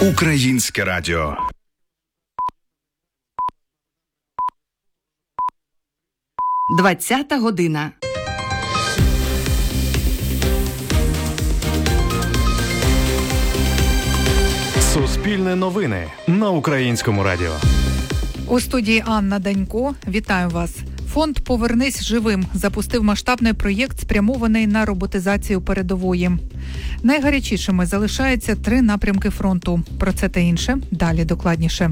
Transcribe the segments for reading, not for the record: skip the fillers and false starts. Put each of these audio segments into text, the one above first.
Українське радіо. Двадцята година. Суспільне новини на Українському радіо. У студії Анна Данько. Вітаю вас. Фонд «Повернись живим» запустив масштабний проєкт, спрямований на роботизацію передової. Найгарячішими залишаються 3 напрямки фронту. Про це та інше далі докладніше.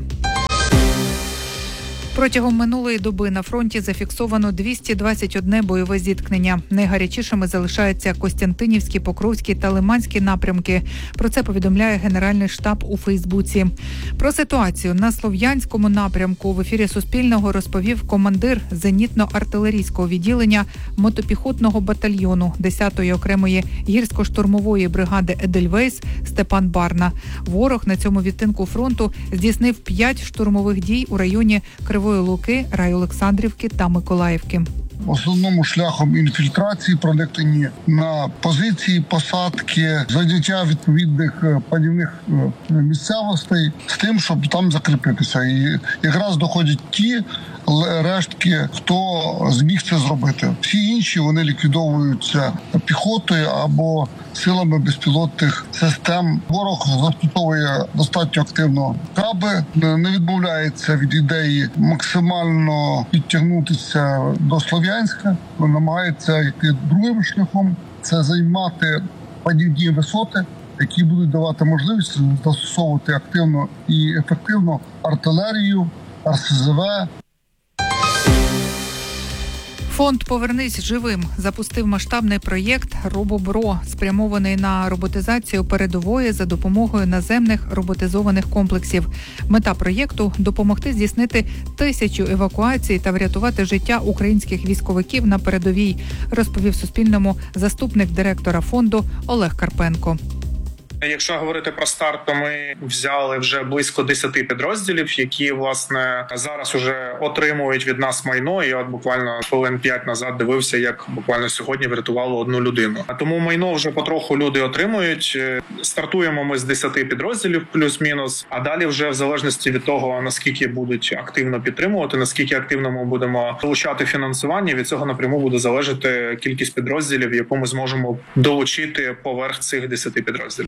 Протягом минулої доби на фронті зафіксовано 221 бойове зіткнення. Найгарячішими залишаються Костянтинівський, Покровський та Лиманський напрямки. Про це повідомляє Генеральний штаб у Фейсбуці. Про ситуацію на Слов'янському напрямку в ефірі Суспільного розповів командир зенітно-артилерійського відділення мотопіхотного батальйону 10-ї окремої гірсько-штурмової бригади «Едельвейс» Степан Барна. Ворог на цьому відтинку фронту здійснив 5 штурмових дій у районі Кривої Луки, Райолександрівки та Миколаївки. В основному шляхом інфільтрації, проникнення на позиції, посадки, зайняття відповідних панівних місцевостей з тим, щоб там закріпитися. І якраз доходять ті рештки, хто зміг це зробити. Всі інші вони ліквідовуються піхотою або силами безпілотних систем. Ворог застосовує достатньо активно каби, не відмовляється від ідеї максимально підтягнутися до Слов'янська, намагається йти другим шляхом. Це займати панівні висоти, які будуть давати можливість застосовувати активно і ефективно артилерію, РСЗВ. Фонд «Повернись живим» запустив масштабний проєкт «Робобро», спрямований на роботизацію передової за допомогою наземних роботизованих комплексів. Мета проєкту – допомогти здійснити 1000 евакуацій та врятувати життя українських військовиків на передовій, розповів Суспільному заступник директора фонду Олег Карпенко. Якщо говорити про старт, то ми взяли вже близько 10 підрозділів, які, власне, зараз уже отримують від нас майно. І от буквально хвилин 5 назад дивився, як буквально сьогодні врятувало 1 людину. Тому майно вже потроху люди отримують. Стартуємо ми з 10 підрозділів плюс-мінус, а далі вже в залежності від того, наскільки будуть активно підтримувати, наскільки активно ми будемо долучати фінансування, від цього напряму буде залежати кількість підрозділів, яку ми зможемо долучити поверх цих 10 підрозділів.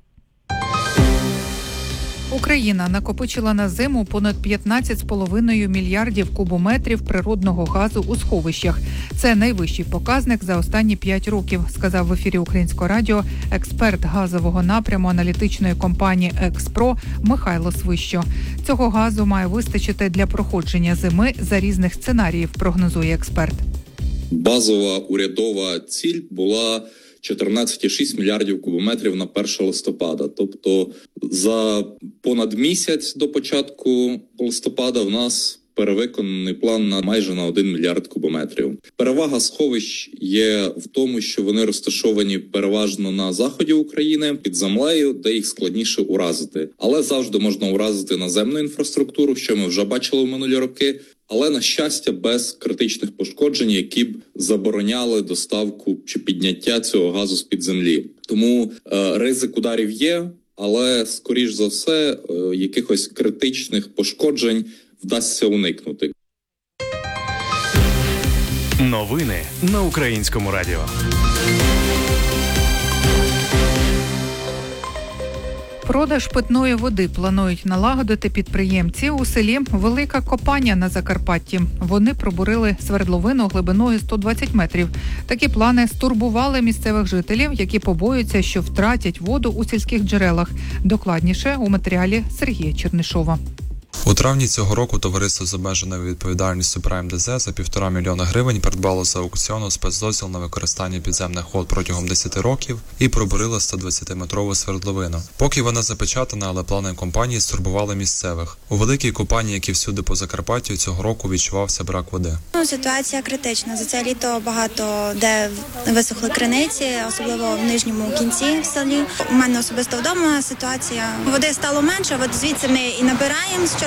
Україна накопичила на зиму понад 15,5 мільярдів кубометрів природного газу у сховищах. Це найвищий показник за останні 5 років, сказав в ефірі Українського радіо експерт газового напряму аналітичної компанії «Експро» Михайло Свищо. Цього газу має вистачити для проходження зими за різних сценаріїв, прогнозує експерт. Базова урядова ціль була 14,6 мільярдів кубометрів на 1 листопада. Тобто за понад місяць до початку листопада в нас перевиконаний план на майже на 1 мільярд кубометрів. Перевага сховищ є в тому, що вони розташовані переважно на заході України, під землею, де їх складніше уразити. Але завжди можна уразити наземну інфраструктуру, що ми вже бачили в минулі роки. Але, на щастя, без критичних пошкоджень, які б забороняли доставку чи підняття цього газу з-під землі. Тому ризик ударів є, але, скоріш за все, якихось критичних пошкоджень вдасться уникнути. Новини на Українському радіо. Продаж питної води планують налагодити підприємці у селі Велика Копаня на Закарпатті. Вони пробурили свердловину глибиною 120 метрів. Такі плани стурбували місцевих жителів, які побоюються, що втратять воду у сільських джерелах. Докладніше у матеріалі Сергія Чернишова. У травні цього року товариство з обмеженою відповідальністю Prime DZ за 1,5 мільйона гривень придбало з аукціону спецдозвіл на використання підземних вод протягом 10 років і пробурило 120-метрову свердловину. Поки вона запечатана, але плани компанії стурбували місцевих. У Великій Копані, як і всюди по Закарпаттю, цього року відчувався брак води. Ситуація критична. За це літо багато де висохли криниці, особливо в нижньому кінці в селі. У мене особисто вдома ситуація. Води стало менше, от звідси ми і набираємо з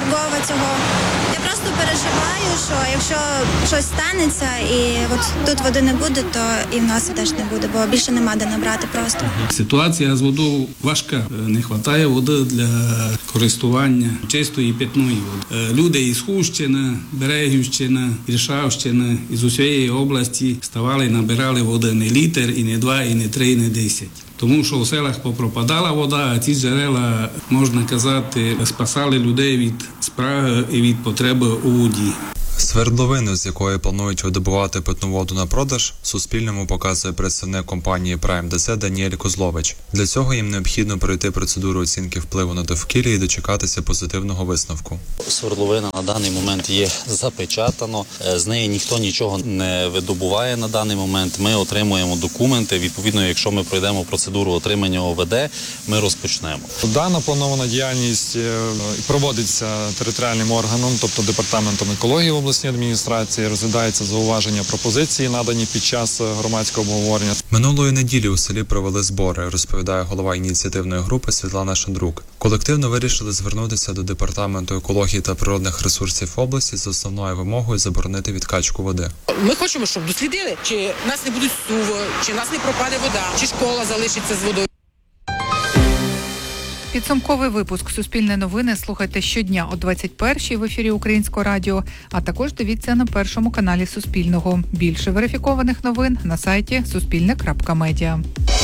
чергова цього. Я просто переживаю, що якщо щось станеться і от тут води не буде, то і в нас теж не буде, бо більше нема де набрати просто. Ситуація з водою важка. Не вистачає води для користування чистої питної води. Люди із Хущини, Берегівщини, Іршавщини, із усієї області ставали, набирали води не літр, і не 2, і не 3, і не 10. Тому що у селах попропадала вода, а ці джерела, можна казати, спасали людей від спраги і від потреби у воді. Свердловину, з якої планують видобувати питну воду на продаж, Суспільному показує представник компанії Prime DC Даніель Козлович. Для цього їм необхідно пройти процедуру оцінки впливу на довкілля і дочекатися позитивного висновку. Свердловина на даний момент є запечатано, з неї ніхто нічого не видобуває на даний момент. Ми отримуємо документи, відповідно, якщо ми пройдемо процедуру отримання ОВД, ми розпочнемо. Дана планована діяльність проводиться територіальним органом, тобто департаментом екології в обласній адміністрації, розглядаються зауваження, пропозиції, надані під час громадського обговорення. Минулої неділі у селі провели збори, розповідає голова ініціативної групи Світлана Шандрук. Колективно вирішили звернутися до департаменту екології та природних ресурсів області з основною вимогою заборонити відкачку води. Ми хочемо, щоб дослідили, чи нас не будуть суви, чи нас не пропаде вода, чи школа залишиться з водою. Підсумковий випуск «Суспільне новини» слухайте щодня о 21-й в ефірі Українського радіо, а також дивіться на першому каналі Суспільного. Більше верифікованих новин на сайті suspilne.media.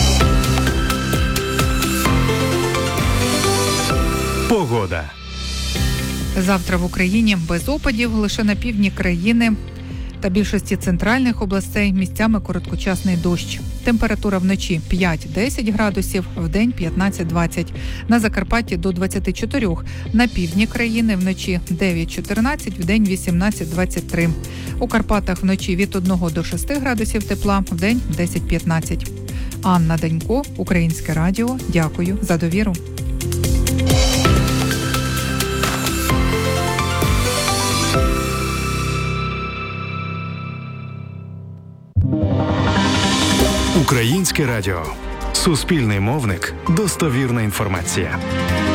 Погода. Завтра в Україні без опадів, лише на півдні країни та більшості центральних областей місцями короткочасний дощ. Температура вночі 5-10 градусів, вдень 15-20. На Закарпатті до 24. На півдні країни вночі 9-14, вдень 18-23. У Карпатах вночі від 1 до 6 градусів тепла, вдень 10-15. Анна Данько, Українське радіо. Дякую за довіру. Українське радіо. Суспільний мовник. Достовірна інформація.